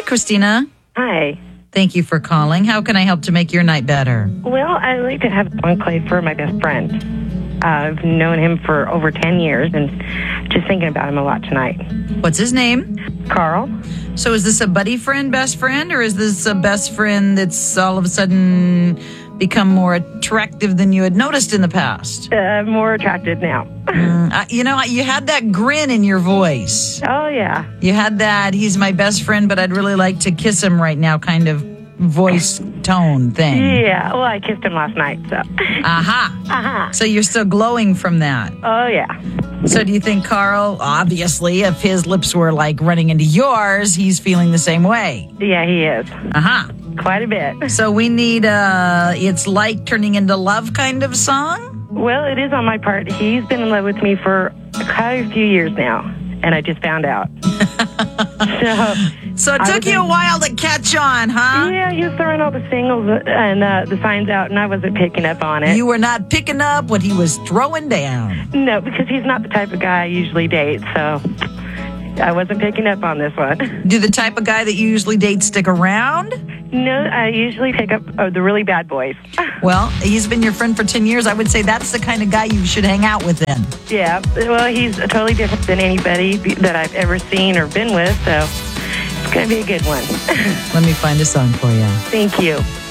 Christina. Hi. Thank you for calling. How can I help to make your night better? Well, I'd like to have a song played for my best friend. I've known him for over 10 years and just thinking about him a lot tonight. What's his name? Carl. So is this a buddy friend, best friend, or is this a best friend that's all of a sudden become more attractive than you had noticed in the past? More attracted now. You had that grin in your voice. Oh, yeah. You had that, he's my best friend, but I'd really like to kiss him right now kind of voice tone thing. Yeah, well, I kissed him last night, so. Aha. So you're still glowing from that. Oh, yeah. So do you think Carl, obviously, if his lips were like running into yours, he's feeling the same way? Yeah, he is. Aha. Quite a bit. So we need It's Like Turning Into Love kind of song? Well, it is on my part. He's been in love with me for quite a few years now, and I just found out. So it took you a while to catch on, huh? Yeah, he was throwing all the singles and the signs out, and I wasn't picking up on it. You were not picking up what he was throwing down. No, because he's not the type of guy I usually date, so I wasn't picking up on this one. Do the type of guy that you usually date stick around? No, I usually pick up the really bad boys. Well, he's been your friend for 10 years. I would say that's the kind of guy you should hang out with then. Yeah, well, he's totally different than anybody that I've ever seen or been with, so it's going to be a good one. Let me find a song for you. Thank you.